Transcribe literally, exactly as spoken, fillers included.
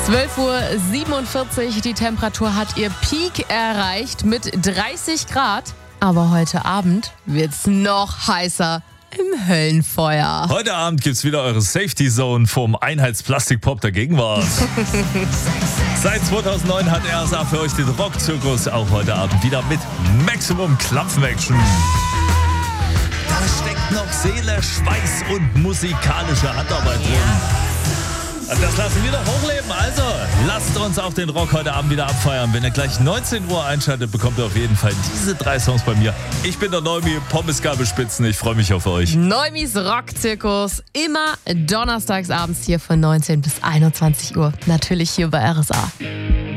zwölf Uhr siebenundvierzig, die Temperatur hat ihr Peak erreicht mit dreißig Grad. Aber heute Abend wird's noch heißer im Höllenfeuer. Heute Abend gibt's wieder eure Safety Zone vom Einheitsplastikpop der Gegenwart. Seit zweitausendneun hat R S A für euch den Rockzirkus, auch heute Abend wieder mit Maximum Klapfen-Action. Da steckt noch Seele, Schweiß und musikalische Handarbeit drin. Und das lassen wir doch hochleben. Also, lasst uns auch den Rock heute Abend wieder abfeiern. Wenn ihr gleich neunzehn Uhr einschaltet, bekommt ihr auf jeden Fall diese drei Songs bei mir. Ich bin der Neumi, Pommesgabelspitzen. Ich freue mich auf euch. Neumis Rockzirkus, immer donnerstags abends hier von neunzehn bis einundzwanzig Uhr. Natürlich hier bei R S A.